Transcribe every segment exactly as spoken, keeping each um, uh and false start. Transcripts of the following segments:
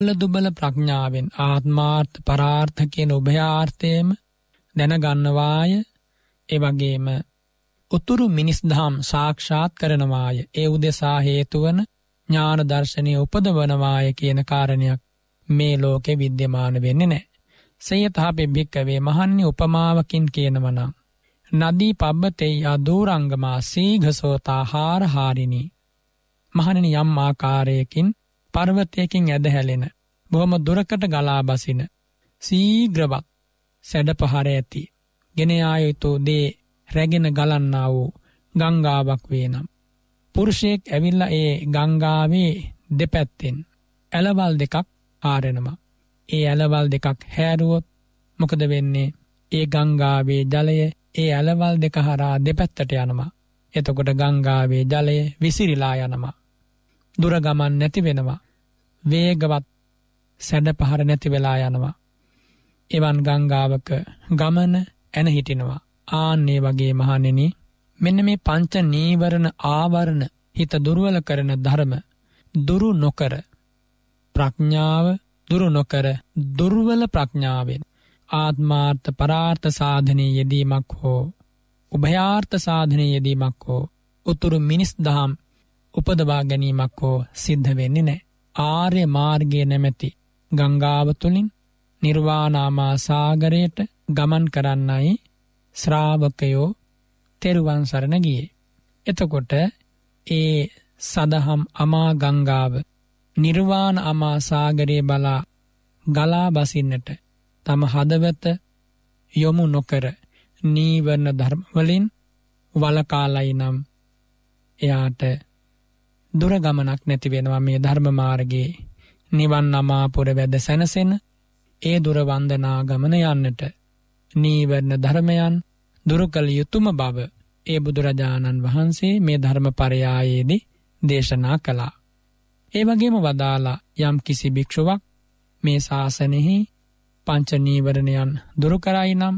දුබල ප්‍රඥාවෙන් ආත්මාර්ථ පරාර්ථ කියන උභයාර්ථයම දැනගන්නවාය. ඒ වගේම උතුරු මිනිස් දහම් සාක්ෂාත් කරනවාය. ඒ උදෙසා හේතු වන ඥාන දර්ශනය උපදවනවාය කියන කාරණයක් මේ ලෝකේ විද්‍යමාන වෙන්නේ නැහැ. සයතහපි භික්කවේ මහන්නේ උපමාවකින් කියනවනම් නදී පබ්බතේ අදූරංගමා සීඝසෝතාහාර හාරිනී. මහණෙනි යම් ආකාරයකින් පර්වතයකින් ඇදහැලෙන බොහොම දුරකට ගලා බසින සීඝ්‍රවත් සැඩපහර ඇති ගෙන යා යුතු දේ රැගෙන ගලන්නා වූ ගංගාවක් වේනම් පුරුෂයෙක් ඇවිල්ලා ඒ ගංගාවේ දෙපැත්තෙන් ඇලවල් දෙකක් ආරෙනවා. ඒ ඇලවල් දෙකක් හැරුවොත් මොකද වෙන්නේ? ඒ ගංගාවේ ජලය ඒ ඇලවල් දෙක හරහා දෙපැත්තට යනවා. එතකොට ගංගාවේ ජලය විසිරීලා යනවා. දුර ගමන් නැති වෙනවා. වේගවත් සැඩපහර නැති වෙලා යනවා. එවන් ගංගාවක ගමන එන හිටිනවා. ආන්නේ වගේ මහණෙනි මෙන්න මේ පංච නීවරණ ආවරණ හිත දුර්වල කරන ධර්ම දුරු නොකර ප්‍රඥාව දුරු නොකර දුර්වල ප්‍රඥාවෙන් ආත්මාර්ථ පරාර්ථ සාධනයේ යෙදීමක් හෝ උභයාර්ථ සාධනයේ යෙදීමක් හෝ උතුරු මිනිස් දහම් උපදවා ගැනීමක් හෝ සිද්ධ වෙන්නේ නැහැ. ආර්ය මාර්ගයේ නැමැති ගංගාව තුලින් නිර්වාණාමා සාගරයට ගමන් කරන්නයි ශ්‍රාවකයෝ තෙරුවන් සරණ ගියේ. එතකොට ඒ සදහම් අමා ගංගාව නිර්වාණ අමා සාගරයේ බලා ගලා බසින්නට තම හදවත යොමු නොකර නීවරණ ධර්ම වලින් වලකාලයි නම් එයාට දුර ගමනක් නැති වෙනවා. මේ ධර්ම මාර්ගයේ නිවන් අමාපුර වැද සැනසෙන ඒ දුර වන්දනා ගමන යන්නට නීවරණ ධර්මයන් දුරු කළ යුතුම බව ඒ බුදුරජාණන් වහන්සේ මේ ධර්ම පරයායේදී දේශනා කළා. ඒ වගේම වදාලා යම් කිසි භික්ෂුවක් මේ ශාසනයෙහි පංච නීවරණයන් දුරු කරයි නම්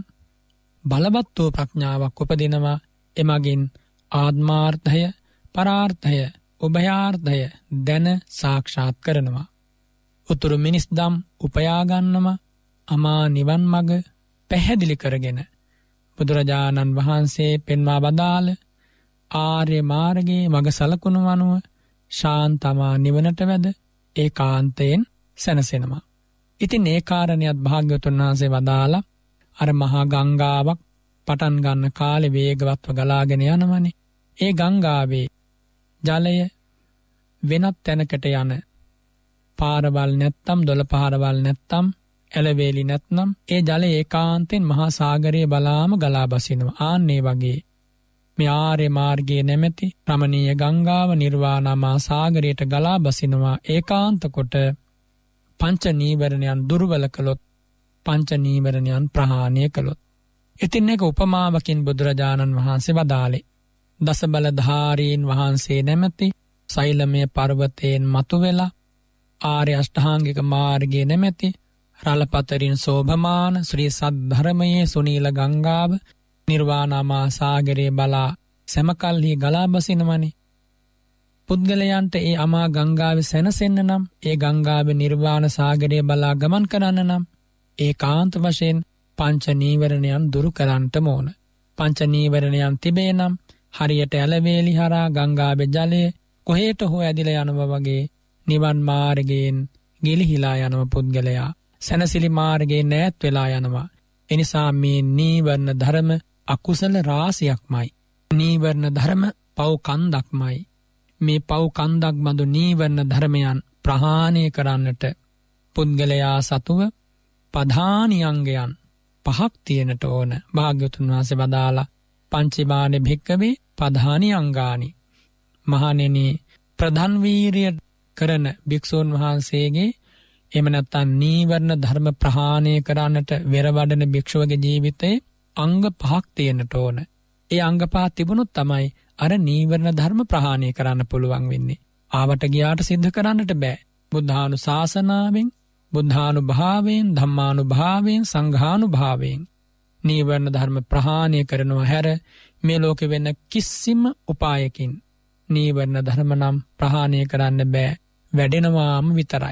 බලවත් වූ ප්‍රඥාවක් උපදිනවා. එමගින් ආත්මාර්ථය පරාර්ථය උභයාර්ථය දැන සාක්ෂාත් කරනවා. උතුරු මිනිස් දම් උපයා ගන්නවා. අමා නිවන් මඟ පැහැදිලි කරගෙන බුදුරජාණන් වහන්සේ පෙන්වා වදාළ ආර්ය මාර්ගයේ මඟ සලකුණු අනුව ශාන්තමා නිවනට වැද ඒකාන්තයෙන් සැනසෙනවා. ඉතින් ඒ කාරණියත් භාග්‍යවතුන් වහන්සේ වදාලා අර මහා ගංගාවක් පටන් ගන්න කාලේ වේගවත්ව ගලාගෙන යනවනේ. ඒ ගංගාවේ ජලය වෙනත් තැනකට යන පාරවල් නැත්තම් දොළ පාරවල් නැත්තම් ඇලවේලි නැත්නම් ඒ ජලය ඒකාන්තයෙන් මහා සාගරයේ බලාම ගලා බසිනවා. ආන්නේ වගේ මේ ආර්ය මාර්ගයේ නැමැති රමණීය ගංගාව නිර්වාණමා සාගරයට ගලා බසිනවා. ඒකාන්ත කොට පංච නීවරණයන් දුර්වල කළොත් පංච නීවරණයන් ප්‍රහාණය කළොත්. ඉතින් ඒක උපමාවකින් බුදුරජාණන් වහන්සේ වදාළේ දස බලධාරීන් වහන්සේ නැමැති සෛලමය පර්වතයෙන් මතුවෙලා ආර්ය අෂ්ටාංගික මාර්ගයේ නැමැති රළපතරින් සෝභමාන ශ්‍රී සද්ධර්මයේ සුනීල ගංගාව නිර්වාණමා සාගරයේ බලා සමකල්හි ගලා බසිනවනේ. පුද්ගලයන්ට ඒ අමා ගංගාවේ සැනසෙන්න නම් ඒ ගංගාවේ නිර්වාණ සාගරයේ බලා ගමන් කරන්න නම් ඒකාන්ත වශයෙන් පංච නීවරණයන් දුරු කරන්නට ඕන. පංච නීවරණයන් තිබේ නම් හරියට ඇලවේලි හරහා ගංගාවේ ජලය කොහෙට හෝ ඇදිලා යනවා වගේ නිවන් මාර්ගයෙන් ගිලිහිලා යනව පුද්ගලයා සැනසිලි මාර්ගයෙන් ඈත් වෙලා යනවා. එනිසා මේ නීවරණ ධර්ම අකුසල රාශියක්මයි. නීවරණ ධර්ම පව් කන්දක්මයි. මේ පව් කන්දක් බඳු නීවරණ ධර්මයන් ප්‍රහාණය කරන්නට පුද්ගලයා සතුව ප්‍රධානී අංගයන් පහක් තියෙනට ඕන. භාග්‍යවතුන් වහන්සේ වදාලා පංචමාන භික්කවේ ප්‍රධානී අංගානි. මහණෙනි ප්‍රධාන වීරිය කරන භික්ෂුන් වහන්සේගේ එහෙම නැත්නම් නීවරණ ධර්ම ප්‍රහාණය කරන්නට වෙරවඩන භික්ෂුවගේ ජීවිතේ අංග පහක් තියෙනට ඕන. ඒ අංග පහ තිබුණොත් තමයි අර නීවරණ ධර්ම ප්‍රහාණය කරන්න පුළුවන් වෙන්නේ. ආවට ගියාට සිද්ධ කරන්නට බෑ. බුද්ධානුශාසනාවෙන්, බුද්ධානුභාවයෙන්, ධම්මානුභාවයෙන්, සංඝානුභාවයෙන් නීවරණ ධර්ම ප්‍රහාණය කරනවා හැර මේ ලෝකෙ වෙන කිසිම උපායකින් නීවරණ ධර්ම නම් ප්‍රහාණය කරන්න බෑ. වැඩෙනවාම විතරයි.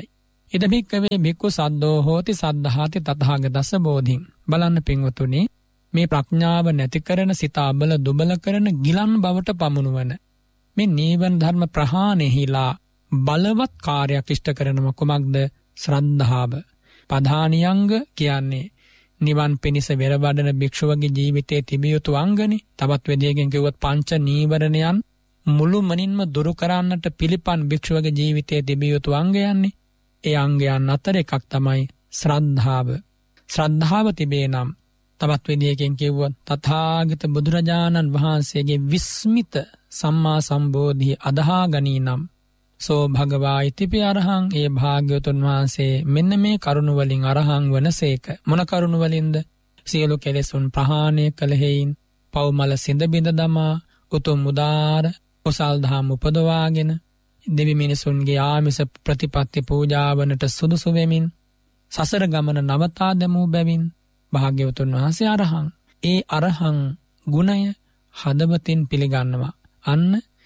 ඉද භික්කවේ භික්ඛු සද්දෝ හෝති සද්ධාති තථාගතස්ස බෝධින්. බලන්න පින්වතුනි, මේ ප්‍රඥාව නැති කරන, සිත අබල දුබල කරන, ගිලන් බවට පමුණුවන මේ නීවරණ ධර්ම ප්‍රහාණයහිලා බලවත් කාර්යයක් ඉෂ්ට කරනම කුමක්ද? ශ්‍රද්ධාව. ප්‍රධානියංග කියන්නේ නිවන් පිණිස වෙරවඩන භික්ෂුවගේ ජීවිතයේ තිබිය යුතු අංගනේ. තවත් විදියකින් කිව්වොත් පංච නීවරණයන් මුළුමනින්ම දුරු කරන්නට පිළිපන් භික්ෂුවගේ ජීවිතයේ තිබිය යුතු අංගයන්නේ. ඒ අංගයන් අතර එකක් තමයි ශ්‍රද්ධාව. ශ්‍රද්ධාව තිබේ නම් තවත් විදියකින් කිව්වොත් තථාගත බුදුරජාණන් වහන්සේගේ විස්මිත සම්මා සම්බෝධිය අදහා ගනී නම් සෝ භගවා ඉතිපි අරහං, ඒ භාග්‍යවතුන් වහන්සේ මෙන්න මේ කරුණ වලින් අරහං වනසේක. මොන කරුණ වලින්ද? සියලු කෙලෙසුන් ප්‍රහාණය කළ හේයින් පව්මල සිඳ බිඳ දමා උතුම් උදාර කුසල් දහම් උපදවාගෙන දෙවි මිනිසුන්ගේ ආමිස ප්‍රතිපත්ති පූජාවනට සුදුසු වෙමින් සසර ගමන නවතා දැමූ බැවින් භාග්‍යවතුන් වහන්සේ අරහං. ඒ අරහං ගුණය හදවතින් පිළිගන්නවා. අන්න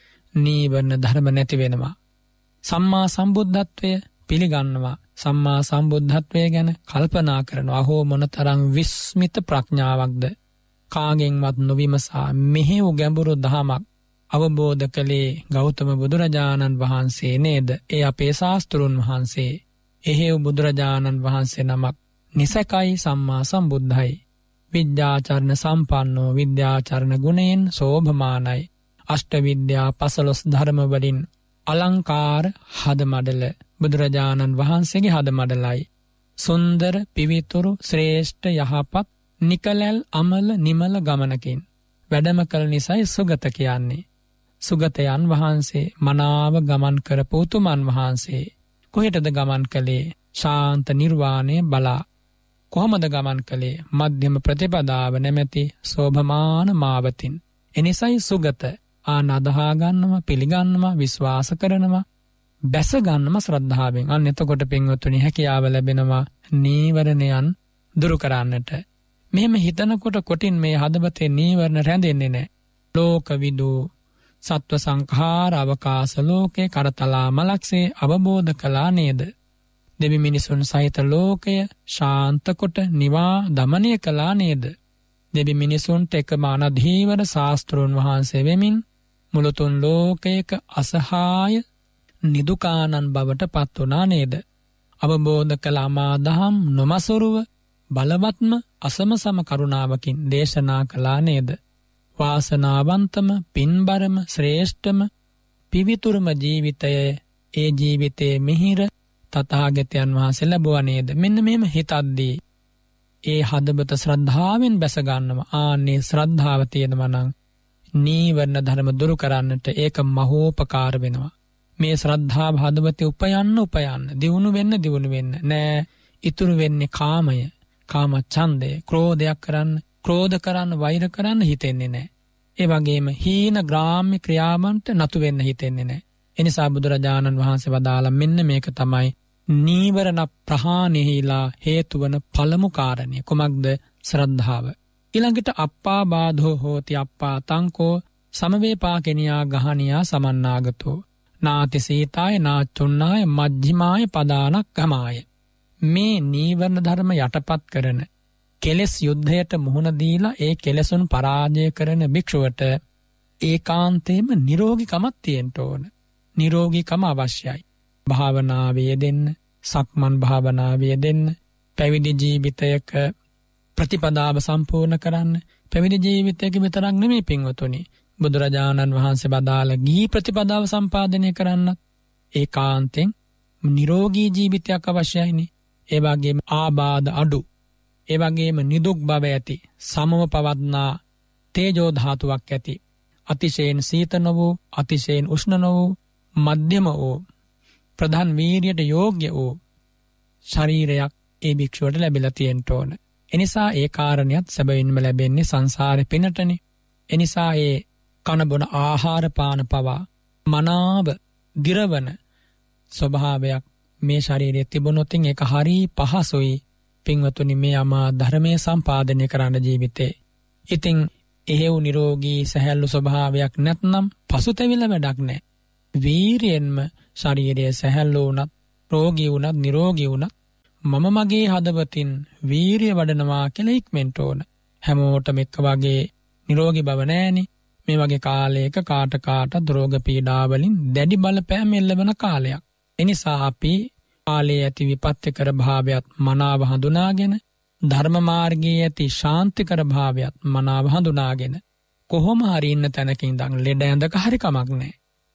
නීවරණ ධර්ම නැති වෙනවා. සම්මා සම්බුද්ධත්වය පිළිගන්නවා. සම්මා සම්බුද්ධත්වය ගැන කල්පනා කරනවා. අහෝ මොනතරම් විස්මිත ප්‍රඥාවක්ද! කාගෙන්වත් නොවිමසා මෙහෙව් ගැඹුරු දහමක් අවබෝධ කළේ ගෞතම බුදුරජාණන් වහන්සේ නේද? ඒ අපේ ශාස්ත්‍රුන් වහන්සේ. එහෙව් බුදුරජාණන් වහන්සේ නමක් නිසකයි සම්මා සම්බුද්ධයි. විද්‍යාචරණ සම්පන්නෝ, විද්‍යාචරණ ගුණයෙන් සෝභමානයි. අෂ්ට විද්‍යා පසළොස් ධර්ම වලින් අලංකාර හදමඩල බුදුරජාණන් වහන්සේගේ හදමඩලයි. සුන්දර පිවිතුරු ශ්‍රේෂ්ඨ යහපත් නිකලැල් අමල නිමල ගමනකින් වැඩම කළ නිසයි සුගත කියන්නේ. සුගතයන් වහන්සේ මනාව ගමන් කරපු උතුමන් වහන්සේ කොහෙටද ගමන් කළේ? ශාන්ත නිර්වාණය බලා. කොහොමද ගමන් කළේ? මධ්‍යම ප්‍රතිපදාව නැමැති සෝභමාන මාවතින්. එනිසයි සුගත. ආන අදහා ගන්නවා, පිළිගන්නවා, විශ්වාස කරනවා, බැස ගන්නවා ශ්‍රද්ධාවෙන්. අන්න එතකොට පින්වතුනි හැකියාව ලැබෙනවා නීවරණයන් දුරු කරන්නට. මෙහෙම හිතනකොට කොටින් මේ හදවතේ නීවරණ රැඳෙන්නේ නැහැ. ලෝකවිදු සත්ව සංඛාර අවකාශ ලෝකේ කරතලා මලක්සේ අවබෝධ කළා නේද? දෙවි මිනිසුන් සහිත ලෝකය ශාන්ත කොට නිවා දමනය කළා නේද? දෙවි මිනිසුන්ට එකම අනධීවර ශාස්ත්‍රෝන් වහන්සේ වෙමින් මුළුතුන් ලෝකයක අසහාය නිදුකානන් බවට පත් වුණා නේද? අවබෝධ කළ අමා දහම් නොමසුරුව බලවත්ම අසමසම කරුණාවකින් දේශනා කළා නේද? වාසනාවන්තම පින්බරම ශ්‍රේෂ්ඨම පිවිතුරුම ජීවිතය, ඒ ජීවිතයේ මිහිර තථාගතයන් වහන්සේ ලැබුවා නේද? මෙන්න මෙහෙම හිතද්දී ඒ හදවත ශ්‍රද්ධාවෙන් බැස ගන්නවා. ආන්නේ ශ්‍රද්ධාව තියෙනවා නම් නීවරණ ධර්ම දුරු කරන්නට ඒක මහෝපකාර වෙනවා. මේ ශ්‍රද්ධාව හදවතේ උපයන්න උපයන්න දියුණු වෙන්න දියුණු වෙන්න නෑ. ඉතුරු වෙන්නේ කාමය, කාම ඡන්දය, ක්‍රෝධයක් කරන්න, ක්‍රෝධ කරන්න, වෛර කරන්න හිතෙන්නේ නෑ. ඒ වගේම හීන ග්‍රාම්‍ය ක්‍රියාවන්ට නතු වෙන්න හිතෙන්නේ නෑ. එනිසා බුදුරජාණන් වහන්සේ වදාළ මෙන්න මේක තමයි නීවරණ ප්‍රහාණයෙහිලා හේතු වන පළමු කාරණය. කුමක්ද? ශ්‍රද්ධාව. ඊළඟට අප්පා බාධෝ හෝති අප්පා තංකෝ සමවේපාකෙනියා ගහනියා සමන්නාගතෝ නාති සීතාය නාචුන්නාය මජ්ජිමාය පදානක්කමාය. මේ නීවරණ ධර්ම යටපත් කරන කෙලෙස් යුද්ධයට මුහුණ දීලා ඒ කෙලෙසුන් පරාජය කරන භික්ෂුවට ඒකාන්තයෙන්ම නිරෝගීකමක් තියෙන්න ඕන. නිරෝගීකම අවශ්‍යයි. භාවනාවේ යෙදෙන්න, සක්මන් භාවනාවේ යෙදෙන්න, පැවිදි ජීවිතයක ප්‍රතිපදාව සම්පූර්ණ කරන්න. පැවිදි ජීවිතයක විතරක් නෙමෙයි පින්වතුනි, බුදුරජාණන් වහන්සේ බදාළ ගිහි ප්‍රතිපදාව සම්පාදනය කරන්න ඒකාන්තයෙන් නිරෝගී ජීවිතයක් අවශ්‍යයිනේ. ඒ වගේම ආබාධ අඩු, ඒ වගේම නිදුක් බව ඇති, සමව පවත්නා තේජෝ ධාතුවක් ඇති, අතිශයින් සීත නොවූ, අතිශයින් උෂ්ණ නොවූ, මධ්‍යම වූ, ප්‍රධාන වීර්යයට යෝග්‍ය වූ ශරීරයක් ඒ භික්ෂුවට ලැබිලා තියෙන්න ඕන. එනිසා ඒ කාරණියත් සැබවින්ම ලැබෙන්නේ සංසාරේ පිනටනේ. එනිසා ඒ කන බොන ආහාර පාන පවා මනාව දිරවන ස්වභාවයක් මේ ශරීරයේ තිබුණොත් ඒක හරි පහසුයි පින්වතුනි මේ අමා ධර්මයේ සම්පාදනය කරන ජීවිතේ. ඉතින් එහෙව් නිරෝගී සැහැල්ලු ස්වභාවයක් නැත්නම් පසුතැවිල වැඩක් නැහැ. වීරියෙන්ම ශරීරයේ සැහැල්ලු වුණත් රෝගී වුණත් නිරෝගී වුණත් මම මගේ හදවතින් වීරිය වඩනවා කියලා ඉක්මෙන්ට ඕන. හැමෝටම එක්ක වගේ නිරෝගී බව නැහැනේ. මේ වගේ කාලයක කාට කාටත් රෝග පීඩා වලින් දැඩි බලපෑම් එල්ලවන කාලයක්. එනිසා අපි කාලයේ ඇති විපත්තිකර භාවයත් මනාව හඳුනාගෙන ධර්ම මාර්ගයේ ඇති ශාන්තිකර භාවයත් මනාව හඳුනාගෙන කොහොම හරි ඉන්න තැනක ඉඳන් ලෙඩ ඇඳක හරි කමක් නැහැ.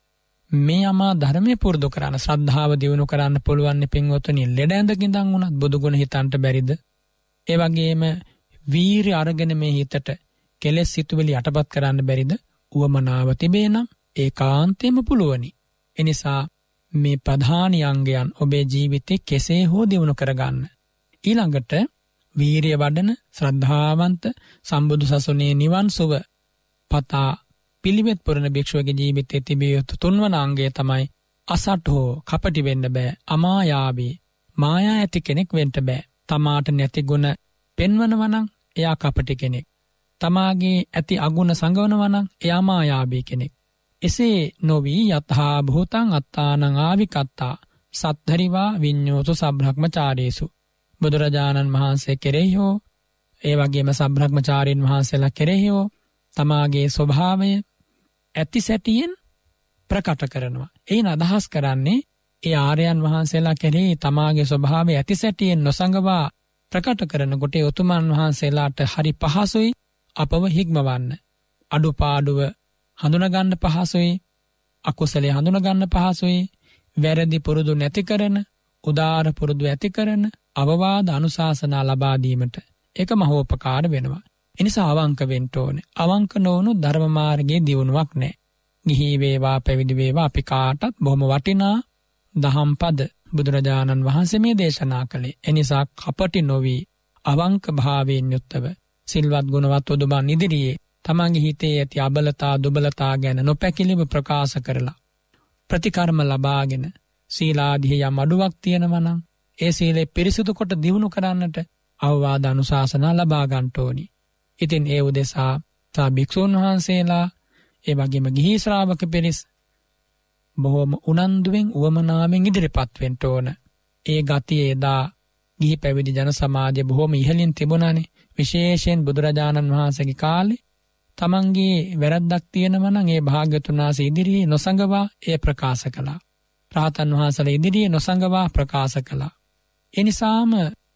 මේ අමා ධර්මයේ පුරුදු කරන ශ්‍රද්ධාව දියුණු කරන්න පුළුවන් පින්වතුනි. ලෙඩ ඇඳක ඉඳන් උනත් බුදු ගුණ හිතන්න බැරිද? ඒ වගේම වීරිය අරගෙන මේ හිතට කෙලෙස් සිතුවිලි යටපත් කරන්න බැරිද? උවමනාව තිබේ නම් ඒකාන්තයෙන්ම පුළුවනි. එනිසා මේ ප්‍රධාන අංගයන් ඔබේ ජීවිතේ කෙසේ හෝ දියුණු කරගන්න. ඊළඟට වීරිය වඩන ශ්‍රද්ධාවන්ත සම්බුදු සසුනේ නිවන් සුව පතා පිළිවෙත් පුරන භික්ෂුවගේ ජීවිතයේ තිබිය යුතු තුන්වන අංගය තමයි අසට හෝ කපටි වෙන්න බෑ. අමායාවී මායා ඇති කෙනෙක් වෙන්න බෑ. තමාට නැති ගුණ පෙන්වනවා නම් එයා කපටි කෙනෙක්. තමාගේ ඇති අගුණ සංගවනවා නම් එයා මායාවී කෙනෙක්. එසේ නොවි යතහා භූතං අත්තානං ආවිකත්තා සත්ධරිවා විඤ්ඤෝතු සබ්‍රහ්මචාරීසු. බුදුරජාණන් වහන්සේ කෙරෙහි හෝ ඒ වගේම සබ්‍රහ්මචාරීන් වහන්සේලා කෙරෙහි හෝ තමාගේ ස්වභාවය ඇති සැටියෙන් ප්‍රකට කරනවා. එයින් අදහස් කරන්නේ ඒ ආර්යයන් වහන්සේලා කෙරෙහි තමාගේ ස්වභාවය ඇති සැටියෙන් නොසඟවා ප්‍රකට කරනකොට උතුමන් වහන්සේලාට හරි පහසුයි අපව හික්මවන්න. අඩුපාඩුව හඳුනගන්න පහසුයි, අකුසලයේ හඳුනගන්න පහසුයි, වැරදි පුරුදු නැති කරන, උදාර පුරුදු ඇති කරන, අවවාද අනුශාසනා ලබා දීමට ඒක මහෝපකාර වෙනවා. එනිසා අවංක වෙන්න ඕනේ. අවංක නොවුණු ධර්ම මාර්ගයේ දියුණුවක් නැහැ. ගිහි වේවා පැවිදි වේවා අපි කාටත් බොහොම වටිනා දහම් පද බුදුරජාණන් වහන්සේ මේ දේශනා කළේ. එනිසා කපටි නොවි අවංක භාවයෙන් යුක්තව සිල්වත් ගුණවත් උදුමන් ඉදිරියේ තමන්ගේ හිතේ ඇති අබලතා දුබලතා ගැන නොපැකිලිව ප්‍රකාශ කරලා ප්‍රතිකර්ම ලබාගෙන සීලාදී යම් අඩුවක් තියෙනවා නම් ඒ සීලේ පිරිසිදු කොට දියුණු කරන්නට අවවාද අනුශාසනා ලබා ගන්න ඕනි. ඉතින් ඒ උදෙසා තා භික්ෂුන් වහන්සේලා ඒ වගේම ගිහි ශ්‍රාවක පිරිස් බොහොම උනන්දුවෙන් උවමනාවෙන් ඉදිරිපත් වෙන්න ඕන. ඒ ගතිය එදා ගිහි පැවිදි ජන සමාජයේ බොහොම ඉහළින් තිබුණානේ. විශේෂයෙන් බුදුරජාණන් වහන්සේගේ කාලේ තමන්ගේ වැරද්දක් තියෙනවා නම් ඒ භාග්‍යතුන් වහන්සේ ඉදිරියේ නොසඟවා ඒ ප්‍රකාශ කළා. රාතන් වහන්සේලා ඉදිරියේ නොසඟවා ප්‍රකාශ කළා. ඒ නිසාම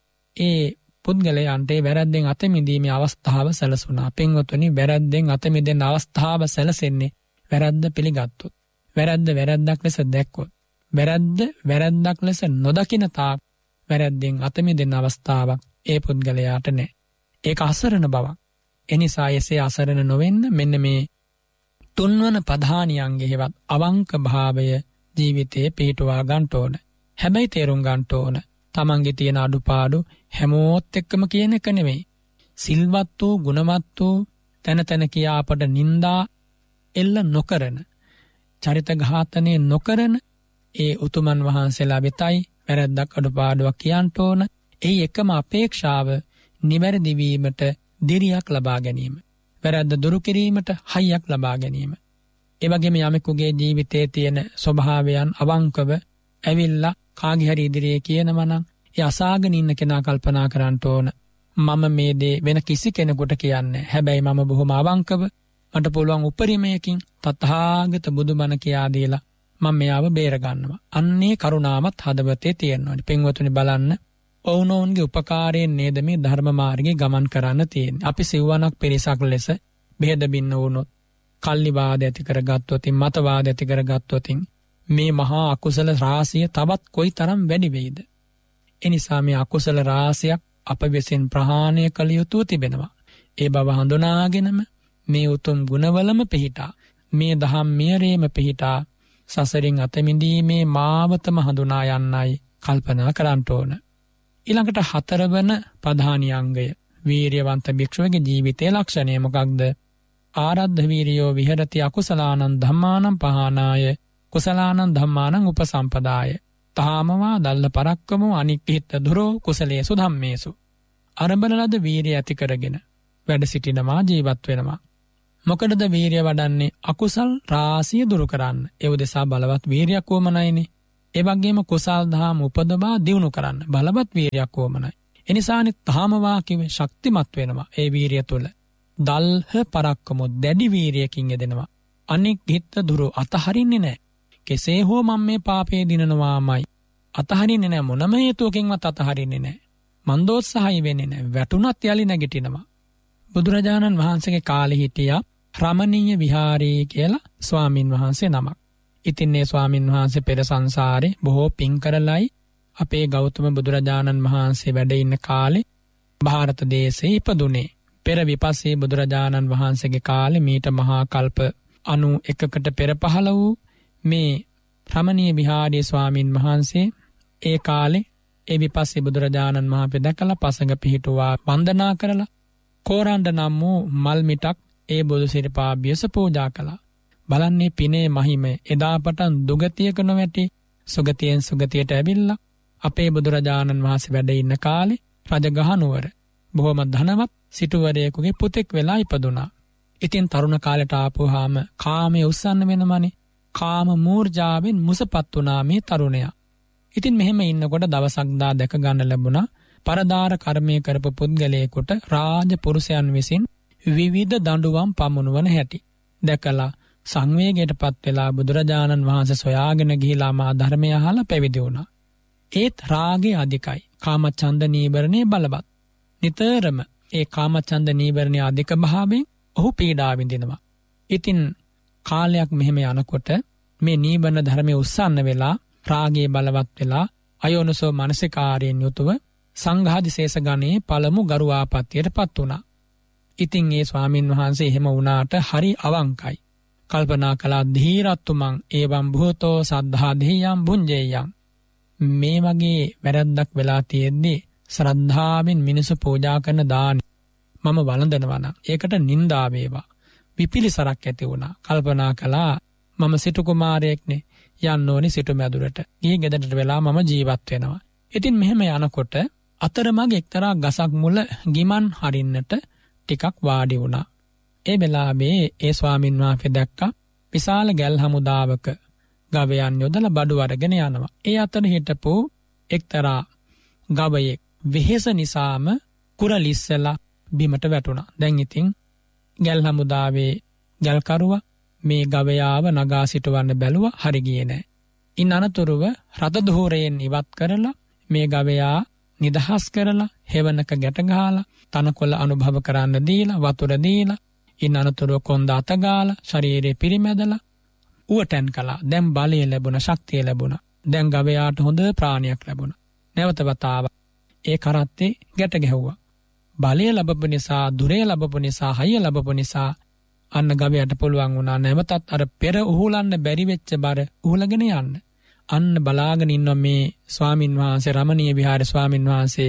ඒ පුද්ගලයන්ට වැරද්දෙන් අත මිදීමේ අවස්ථාව සැලසුණා. පින්වතුනි, වැරද්දෙන් අත මිදෙන අවස්ථාව සැලසෙන්නේ වැරද්ද පිළිගත්තොත්, වැරද්ද වැරද්දක් ලෙස දැක්කොත්, වැරද්ද වැරද්දක් ලෙස නොදකින තාක් වැරද්දෙන් අත මිදෙන අවස්ථාවක් ඒ පුද්ගලයාට නැහැ. ඒක අසරණ බවක්. එනිසා එසේ අසරණ නොවෙන්න මෙන්න මේ තුන්වන ප්‍රධානියන්ගේ හෙවත් අවංක භාවය ජීවිතේ පිටුවා ගන්න ඕන. හැබැයි තේරුම් ගන්න ඕන තමන්ගේ තියෙන අඩුපාඩු හැමෝත් එක්කම කියන එක නෙමෙයි. සිල්වත් වූ ගුණවත් වූ තන තන කියා අපට නිନ୍ଦා එල්ල නොකරන, චරිත ඝාතනය නොකරන ඒ උතුමන් වහන්සේලා වෙතයි වැරද්දක් අඩුපාඩුවක් කියන්න ඕන. ඒ එකම අපේක්ෂාව නිවැරදි වීමට දිරියක් ලබා ගැනීම, වැරද්ද දුරු කිරීමට හයියක් ලබා ගැනීම. ඒ වගේම යමෙකුගේ ජීවිතයේ තියෙන ස්වභාවයන් අවංකව ඇවිල්ලා කාගේ හරි ඉදිරියේ කියනවා නම් ඒ අසාගෙන ඉන්න කෙනා කල්පනා කරන්න ඕන, මම මේ දේ වෙන කිසි කෙනෙකුට කියන්නේ. හැබැයි මම බොහොම අවංකව මට පුළුවන් උපරිමයකින් තථාගත බුදුබණ කියා දීලා මම මෙයාව බේර ගන්නවා. අන්නේ කරුණාවත් හදවතේ තියෙනවා. පින්වතුනි බලන්න, ඔවුනොවුන්ගේ උපකාරයෙන් නේද මේ ධර්ම මාර්ගයේ ගමන් කරන්න තියෙන්නේ. අපි සිව්වනක් පිරිසක් ලෙස බෙහෙද බින්න වුණොත්, කල්ලිවාද ඇති කරගත්තොත්, මතවාද ඇති කරගත්තොත් මේ මහා අකුසල රාශිය තවත් කොයිතරම් වැඩි වෙයිද? එනිසා මේ අකුසල රාශියක් අප විසින් ප්‍රහාණය කළ යුතුව තිබෙනවා. ඒ බව හඳුනාගෙනම මේ උතුම් ගුණවලම පිහිටා, මේ දහම් මියරේම පිහිටා සසරින් අත මිදීමේ මාවතම හඳුනා යන්නයි කල්පනා කරන්න ඕන. ඊළඟට හතරවන ප්‍රධානී අංගය වීරියවන්ත භික්ෂුවගේ ජීවිතයේ ලක්ෂණය මොකක්ද? ආරද්ධ වීරියෝ විහෙරති අකුසලානං ධම්මානං පහානාය කුසලානං ධම්මානං උපසම්පදාය තාමවා දල්ල පරක්කමෝ අනික්ඛිත දුරෝ කුසලේසු ධම්මේසු. අරඹන ලද වීරිය ඇති කරගෙන වැඩ සිටිනවා, ජීවත් වෙනවා. මොකටද වීරිය වඩන්නේ? අකුසල් රාශිය දුරු කරන්න. ඒ උදෙසා බලවත් වීරියක් වමනයිනේ. ඒ වගේම කුසල් දහම් උපදවා දියුණු කරන්න බලවත් වීරියක් ඕමනයි. එනිසානේ තාමවා කිව්වේ ශක්තිමත් වෙනවා ඒ වීරිය තුළ. දල්හ පරක්කමොත් දැඩි වීරියකින් යෙදෙනවා. අනික් හිත දුරු අතහරින්නේ නැහැ. කෙසේ හෝ මම මේ පාපේ දිනනවාමයි. අතහරින්නේ නැහැ මොනම හේතුවකින්වත් අතහරින්නේ නැහැ. මන්දෝත්සහයි වෙන්නේ නැහැ. වැටුණත් යලි නැගිටිනවා. බුදුරජාණන් වහන්සේගේ කාලේ හිටියා රමණීය විහාරී කියලා ස්වාමින් වහන්සේ නමක්. ඉතින් මේ ස්වාමින් වහන්සේ පෙර සංසාරේ බොහෝ පින් කරලයි අපේ ගෞතම බුදුරජාණන් වහන්සේ වැඩ ඉන්න කාලේ ಭಾರತ දේශේ ඉපදුනේ. පෙර විපස්සී බුදුරජාණන් වහන්සේගේ කාලේ මීට මහා කල්ප අනූඑකකට පෙර පහළ වූ මේ රමණීය විහාරී ස්වාමින් වහන්සේ ඒ කාලේ ඒ විපස්සී බුදුරජාණන් වහන්සේ දැකලා පසඟ පිහිටුවා වන්දනා කරලා කෝරණ්ඩ නම් වූ මල් මිටක් ඒ බුදු සිරිපා බියස පූජා කළා. බලන්නේ පිනේ මහිමය එදා පටන් දුගතියක නොවැටි සුගතියෙන් සුගතියට ඇවිල්ලා අපේ බුදුරජාණන් වහන්සේ වැඩ ඉන්න කාලේ රජගහ නුවර බොහොම ධනවත් සිටුවරයෙකුගේ පුතෙක් වෙලා ඉපදුනා. ඉතින් තරුණ කාලයට ආපුවාම කාමයේ උස්සන්න වෙනමනේ. කාම මූර්ජාවෙන් මුසපත් වුණා මේ තරුණයා. ඉතින් මෙහෙම ඉන්නකොට දවසක් දා දැක ගන්න ලැබුණා පරදාර කර්මයේ කරපු පුද්ගලයෙකුට රාජ පුරුෂයන් විසින් විවිධ දඬුවම් පමුණුවන හැටි දැකලා සංවේගයටපත් වෙලා බුදුරජාණන් වහන්සේ සොයාගෙන ගිහිලා මා ධර්මය අහලා පැවිදි වුණා. ඒත් රාගේ අධිකයි. කාමච්ඡන්ද නීවරණේ බලවත්. නිතරම ඒ කාමච්ඡන්ද නීවරණේ අධික භාවයෙන් ඔහු පීඩා විඳිනවා. ඉතින් කාලයක් මෙහෙම යනකොට මේ නීවරණ ධර්මයේ උස්සන්න වෙලා රාගයේ බලවත් වෙලා අයෝනසෝ මනසිකාරයෙන් යුතුව සංඝාදිශේෂ ගණයේ පළමු ගරු ආපත්‍යයටපත් වුණා. ඉතින් ඒ ස්වාමින් වහන්සේ එහෙම වුණාට හරි අවංකයි. කල්පනා කළා ධීරත්තුමන් ඒවම් භූතෝ සද්ධා දෙහියම් බුඤ්ජේයම්. මේ වගේ වැරද්දක් වෙලා තියෙද්දී ශ්‍රද්ධාවෙන් මිනිසු පූජා කරන දාන මම වළඳනවා නම් ඒකට නින්දා වේවා. විපිලිසරක් ඇති වුණා. කල්පනා කළා මම සිටු කුමාරයෙක්නේ යන්න ඕනි සිටු මැදුරට. ගිහින් ගෙදරට වෙලා මම ජීවත් වෙනවා. ඉතින් මෙහෙම යනකොට අතරමඟ එක්තරා ගසක් මුල ගිමන් හරින්නට ටිකක් වාඩි වුණා. ඒ වෙලාවේ ඒ ස්වාමින් වහන්සේ දැක්කා විශාල ගැල් හමුදාවක ගවයන් යොදලා බඩු අරගෙන යනවා. ඒ අතර හිටපු එක්තරා ගවයෙක් වෙහෙස නිසාම කුරලිස්සලා බිමට වැටුණා. දැන් ඉතින් ගැල් හමුදාවේ ගැල්කරුවා මේ ගවයාව නගා සිටවන්න බැලුවා හරි ගියේ නැහැ. ඉන් අනතුරුව රත දෝරයෙන් ඉවත් කරලා මේ ගවයා නිදහස් කරලා හෙවණක ගැට ගහලා තනකොළ අනුභව කරන්න දීලා වතුර දීලා ඉන් අනතුරුව කොන්ද අත ගාලා ශරීරේ පිරිමැදලා උවටන් කළා. දැන් බලය ලැබුණා, ශක්තිය ලැබුණා. දැන් ගවයාට හොඳ ප්‍රාණයක් ලැබුණා. නැවත වතාවක් ඒ කරත්තේ ගැට ගැහුවා. බලය ලැබපු නිසා, දුරය ලැබපු නිසා, හයිය ලැබපු නිසා අන්න ගවයාට පුළුවන් වුණා නැවතත් අර පෙර උහුලන්න බැරි වෙච්ච බර උහුලගෙන යන්න. අන්න බලාගෙන ඉන්න මේ ස්වාමින් වහන්සේ රමණීය විහාරේ ස්වාමින් වහන්සේ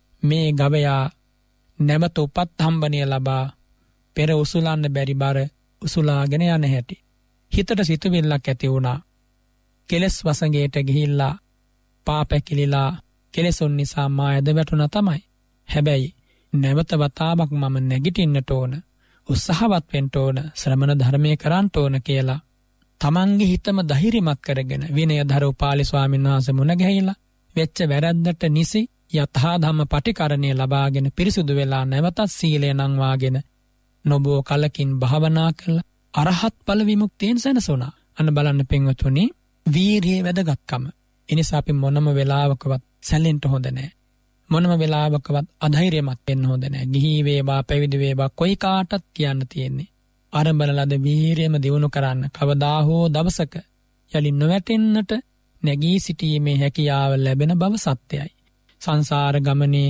මේ ගවයා නැවත උපත් හම්බනිය ලබා පෙර උසුලන්න බැරි බර උසුලාගෙන යන හැටි හිතට සිතුවිල්ලක් ඇති වුණා. කෙලස් වසඟයට ගිහිල්ලා පාපැකිලිලා කෙලසොන් නිසා මා ඇද වැටුණා තමයි. හැබැයි නැවත වතාවක් මම නැගිටින්නට ඕන, උත්සාහවත් වෙන්න ඕන, ශ්‍රමණ ධර්මයේ කරන්න ඕන කියලා තමන්ගේ හිතම ධෛර්යමත් කරගෙන විනයධර උපාලි ස්වාමීන් වහන්සේ මුණ ගැහිලා වෙච්ච වැරද්දට නිසි යථා ධම්ම පටිකරණය ලබාගෙන පිරිසුදු වෙලා නැවතත් සීලය නංවාගෙන නොබෝ කලකින් භාවනා කළා අරහත් ඵල විමුක්තියෙන් සැනසුණා. අන්න බලන්න පින්වතුනි වීරියේ වැදගත්කම. එනිසා අපි මොනම වෙලාවකවත් සැලෙන්න හොඳ නැහැ. මොනම වෙලාවකවත් අධෛර්යමත් වෙන්න හොඳ නැහැ. ගිහි වේවා පැවිදි වේවා කොයි කාටත් කියන්න තියෙන්නේ ආරම්භන ලද වීරියම දියුණු කරන්න. කවදා හෝ දවසක යලි නොවැටෙන්නට නැගී සිටීමේ හැකියාව ලැබෙන බව සත්‍යයි. සංසාර ගමනේ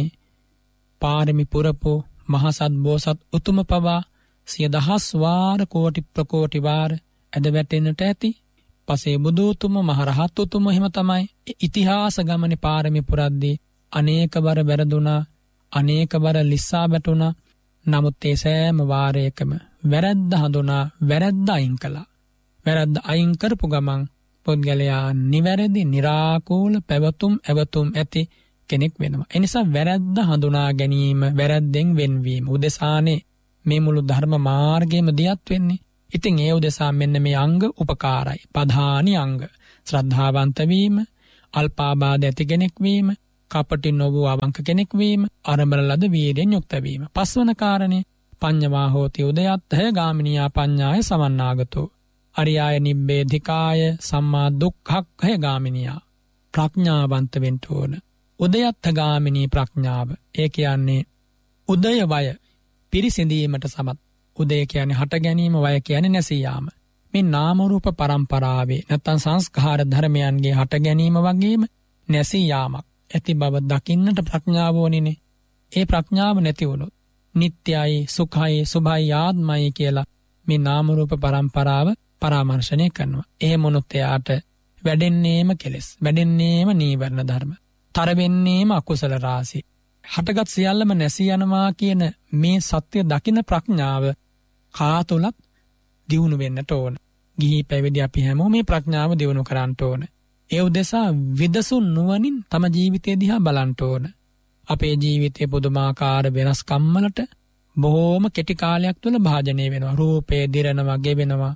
පාරමි පුරපු මහසත් බෝසත් උතුම පවා සිය දහස් වාර කෝටි ප්‍රකෝටි වාර ඇද වැටෙන්නට ඇති. පසේ බුදු උතුම මහරහත් උතුම එහෙම තමයි ඉතිහාස ගමනේ පාරමි පුරද්දී අනේකවර වැරදුනා, අනේකවර ලිස්සා වැටුණා. නමුත් ඒ සෑම වාරයකම වැරද්ද හඳුනා වැරද්ද අයින් කළා. වැරද්ද අයින් කරපු ගමන් පුද්ගලයා නිවැරදි, निराකූල පැවතුම් ඇවතුම් ඇති කෙනෙක් වෙනවා. ඒ නිසා වැරද්ද හඳුනා ගැනීම, වැරද්දෙන් වෙන්වීම උදෙසානේ මේ මුළු ධර්ම මාර්ගයේම දියත් වෙන්නේ. ඉතින් ඒ උදෙසා මෙන්න මේ අංග උපකාරයි. ප්‍රධානි අංග ශ්‍රද්ධාවන්ත වීම, අල්පාබාධ ඇති කෙනෙක් වීම, කපටි නොවූ අවංක කෙනෙක් වීම, අරඹන ලද වීර්යෙන් යුක්ත වීම. පස්වන කාරණේ පඤ්ඤවා හෝති උදයත්ථය ගාමිනියා පඤ්ඤාය සමන්නාගතෝ. අරියාය නිබ්බේධිකාය සම්මා දුක්ඛක්ඛය ගාමිනියා. ප්‍රඥාවන්ත වෙන්න ඕන. උදයත්ථ ගාමිනී ප්‍රඥාව. ඒ කියන්නේ උදය වය පිරිසිඳීමට සමත්. උදය කියන්නේ හට ගැනීම, වය කියන්නේ නැසී යාම. මේ නාම රූප පරම්පරාවේ නැත්නම් සංස්කාර ධර්මයන්ගේ හට ගැනීම වගේම නැසී යාමක් ඇති බව දකින්නට ප්‍රඥාව ඕනිනේ. ඒ ප්‍රඥාව නැති වුණොත් නිට්ටයයි, සුඛයි, සුභයි, ආත්මයි කියලා මේ නාම රූප පරම්පරාව පරාමර්ශණය කරනවා. එහෙම වුණොත් එයාට වැඩෙන්නේම කෙලෙස්, වැඩෙන්නේම නීවරණ ධර්ම, තර වෙන්නේම අකුසල රාශි. හටගත් සියල්ලම නැසී යනවා කියන මේ සත්‍ය දකින ප්‍රඥාව කා තුලත් දියුණු වෙන්නට ඕන. ගිහි පැවිදි අපි හැමෝම මේ ප්‍රඥාව දියුණු කරන්න ඕන. ඒ උදෙසා විදසුන් නුවණින් තම ජීවිතය දිහා බලන්න ඕන. අපේ ජීවිතයේ පුදුමාකාර වෙනස්කම් වලට බොහෝම කෙටි කාලයක් තුල භාජනය වෙනවා. රූපේ දිරනවා, ගෙවෙනවා,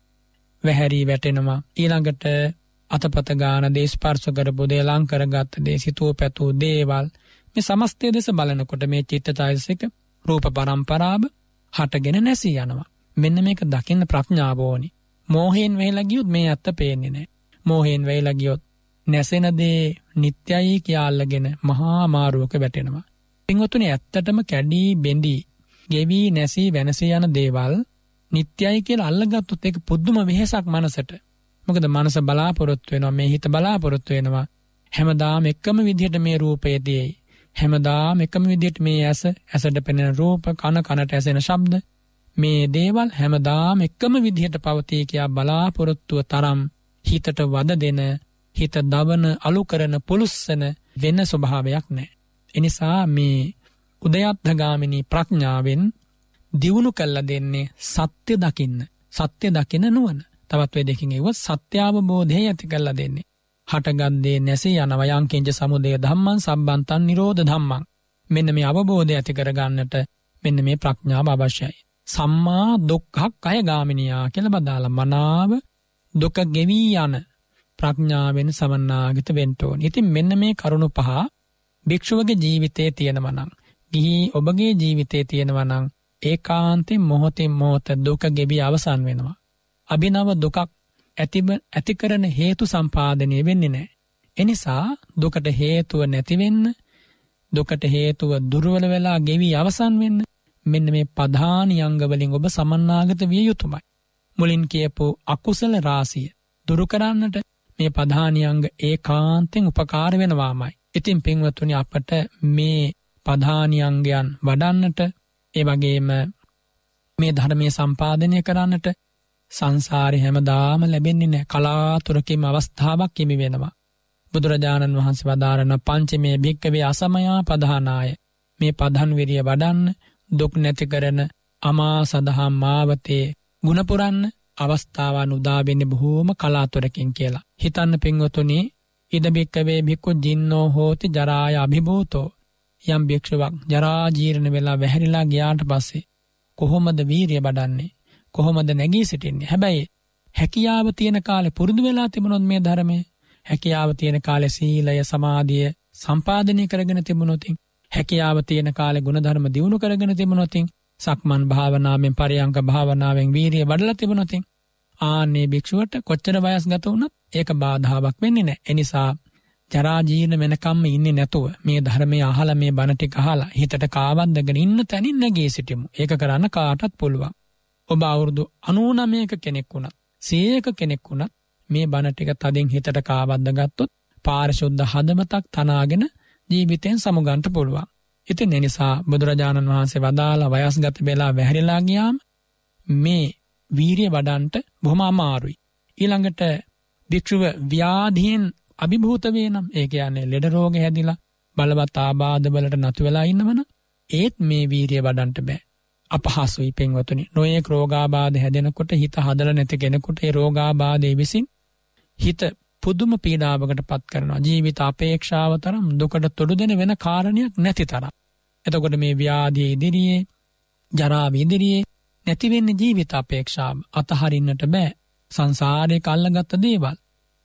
වැහැරි වැටෙනවා. ඊළඟට අතපත ගාන දේ, ස්පර්ශ කරපු දේ, ලං කරගත් දේ, සිතූ පැතූ දේවල්, මේ සමස්තය දෙස බලනකොට මේ චිත්තචෛතසික රූප පරම්පරාව හටගෙන නැසී යනවා. මෙන්න මේක දකින්න ප්‍රඥාව ඕනි. මෝහයෙන් වෙලා ගියොත් මේ ඇත්ත පේන්නේ නැහැ. මෝහයෙන් වෙලා ගියොත් නැසෙන දේ නිට්ටයයි කියලා අල්ලගෙන මහා මාරුවක වැටෙනවා. පින්වතුනි, ඇත්තටම කැඩී බෙඳී ගෙවි නැසී වෙනසී යන දේවල් නිට්ටයයි කියලා අල්ලගත්තොත් ඒක පුදුම වෙහෙසක් මනසට. මොකද මනස බලාපොරොත්තු වෙනවා, මේ හිත බලාපොරොත්තු වෙනවා හැමදාම එකම විදිහට මේ රූපයේදී, හැමදාම එකම විදිහට මේ ඇස, ඇසට පෙනෙන රූප, කන, කනට ඇසෙන ශබ්ද, මේ දේවල් හැමදාම එකම විදිහට පවතී කියා බලාපොරොත්තුව තරම් හිතට වද දෙන, හිත දවන, අලු කරන, පුලුස්සන වෙන ස්වභාවයක් නැහැ. එනිසා මේ උදයත්ථගාමිනී ප්‍රඥාවෙන් දියුණු කළ දෙන්නේ සත්‍ය දකින්න, සත්‍ය දකින නුවණ. තවත් වේ දෙකින් ඒවත් සත්‍ය අවබෝධය ඇති කළ දෙන්නේ. හටගත් දේ නැසී යනවා. යං කිංච සමුදය ධම්මං සම්බන්තං නිරෝධ ධම්මං. මෙන්න මේ අවබෝධය ඇති කරගන්නට මෙන්න මේ ප්‍රඥාව අවශ්‍යයි. සම්මා දුක්ඛක්ඛය ගාමිනියා කියලා බදාලා මනාව දුක ගෙවි යන ප්‍රඥාවෙන් සමන්නාගත වෙන්න ඕනේ. ඉතින් මෙන්න මේ කරුණු පහ භික්ෂුවගේ ජීවිතයේ තියෙනවා නම්, ගිහි ඔබගේ ජීවිතයේ තියෙනවා නම් ඒකාන්තයෙන් මොහොතින් මොහොත දුක ගෙවි අවසන් වෙනවා. අභිනව දුකක් ඇතිව ඇති කරන හේතු සම්පාදනය වෙන්නේ නැහැ. එනිසා දුකට හේතුව නැති වෙන්න, දුකට හේතුව දුර්වල වෙලා ගෙවි අවසන් වෙන්න මෙන්න මේ ප්‍රධාන අංග වලින් ඔබ සමන්නාගත විය යුතුමයි. මුලින් කියපු අකුසල රාශිය දුරු කරන්නට මේ ප්‍රධාන අංග ඒකාන්තයෙන් උපකාර වෙනවාමයි. ඉතින් පින්වත්නි, අපට මේ ප්‍රධාන අංගයන් වඩන්නට, ඒ වගේම මේ ධර්මයේ සම්පාදනය කරන්නට සංසාරේ හැමදාම ලැබෙන්නේ නැහැ. කලාතුරකින් අවස්ථාවක් හිමි වෙනවා. බුදුරජාණන් වහන්සේ වදාරන පංචමේ භික්ඛවේ අසමයා පධානාය. මේ පධන් විරිය වඩන්න, දුක් නැති කරන අමා සදහම් මාවතේ ගුණ පුරන්න අවස්ථාවන් උදා වෙන්නේ බොහෝම කලාතුරකින් කියලා. හිතන්න පින්වතුනි, ඉද භික්ඛවේ භික්ඛු ජින්නෝ හෝති ජරාය අභිභූතෝ. යම් භික්ෂුවක් ජරා ජීර්ණ වෙලා වැහැරිලා ගියාට පස්සේ කොහොමද වීරිය වඩන්නේ? කොහොමද නැගී සිටින්නේ? හැබැයි හැකියාව තියෙන කාලේ පුරුදු වෙලා තිබුණොත් මේ ධර්මයේ, හැකියාව තියෙන කාලේ සීලය, සමාධිය සම්පාදනය කරගෙන තිබුණොත්, හැකියාව තියෙන කාලේ ගුණධර්ම දියුණු කරගෙන තිබුණොත්, සක්මන් භාවනාවෙන්, පරියංක භාවනාවෙන් වීරිය වඩලා තිබුණොත්, ආන්නේ භික්ෂුවට කොච්චර වයස් ගත වුණත් ඒක බාධාවක් වෙන්නේ නැහැ. ඒ නිසා ජරා ජීර්ණ වෙනකම්ම ඉන්නේ නැතුව මේ ධර්මයේ අහලා, මේ බණ ටික අහලා හිතට කාවද්දගෙන ඉන්න තැනින් නැගී සිටිමු. ඒක කරන්න කාටත් පුළුවන්. ඔබ අවුරුදු අනූනමයක කෙනෙක් වුණත්, සීයක කෙනෙක් වුණත් මේ බණ ටික තදින් හිතට කාවද්ද ගත්තොත් පාරිශුද්ධ හදවතක් තනාගෙන ජීවිතෙන් සමුගන්න පුළුවන්. ඉතින් ඒ නිසා බුදුරජාණන් වහන්සේ වදාලා වයස්ගත වෙලා වැහැරිලා ගියාම මේ වීරිය වඩන්නට බොහොම අමාරුයි. ඊළඟට භික්ෂුව ව්‍යාධියෙන් අභිභූත වේනම්, ඒ කියන්නේ ලෙඩ රෝග හැදිලා බලවත් ආබාධ වලට නතු වෙලා ඉන්නවනම් ඒත් මේ වීරිය වඩන්නට බෑ. අපහසුයි පින්වතුනි. නොයෙක් රෝගාබාධ හැදෙනකොට හිත හදලා නැති කෙනෙකුට ඒ රෝගාබාධය විසින් හිත පුදුම පීඩාවකට පත් කරනවා. ජීවිත අපේක්ෂාව තරම් දුකට තොඩු දෙන වෙන කාරණයක් නැති තරම්. එතකොට මේ ව්‍යාධිය ඉදිරියේ, ජරාව ඉදිරියේ නැති වෙන්නේ ජීවිත අපේක්ෂාව. අතහරින්නට බෑ. සංසාරේ කල්ලාගත්ත දේවල්.